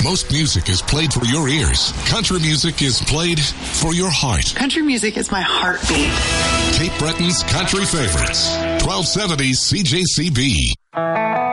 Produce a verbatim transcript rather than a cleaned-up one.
Most music is played for your ears. Country music is played for your heart. Country music is my heartbeat. Cape Breton's Country Favorites. twelve seventy C J C B.